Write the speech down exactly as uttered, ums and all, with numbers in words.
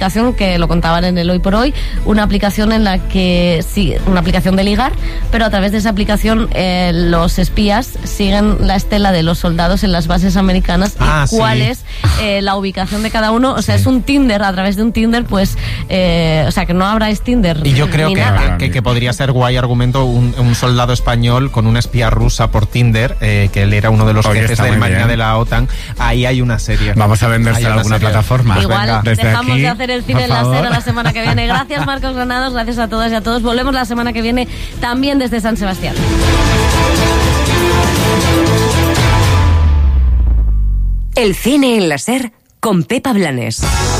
aplicación que lo contaban en el Hoy por Hoy, una aplicación en la que sí, una aplicación de ligar, pero a través de esa aplicación eh, los espías siguen la estela de los soldados en las bases americanas ah, y cuál sí. es eh, la ubicación de cada uno. O sea, sí. es un Tinder, a través de un Tinder, pues, eh, o sea, que no abráis Tinder. Y yo creo que, que, que, que podría ser guay argumento un, un soldado español con una espía rusa por Tinder, eh, que él era uno de los Oye, jefes del Marina de la OTAN. Ahí hay una serie. Vamos a vendérsela a alguna serie. plataforma. Igual Venga, desde dejamos aquí, de hacer el cine en la SER la semana que viene. Gracias, Marcos Granados, gracias a todas y a todos. Volvemos la semana que viene también desde San Sebastián. El cine en la SER con Pepa Blanes.